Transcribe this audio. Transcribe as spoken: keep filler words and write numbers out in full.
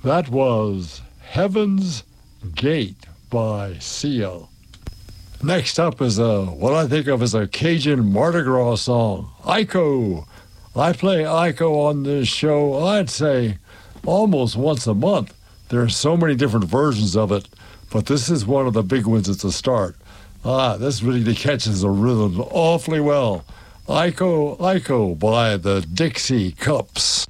That was Heaven's Gate by Seal. Next up is a, what I think of as a Cajun Mardi Gras song, Iko. I play Iko on this show, I'd say, almost once a month. There are so many different versions of it, but this is one of the big ones at the start. Ah, this really catches the rhythm awfully well. Iko, Iko by the Dixie Cups.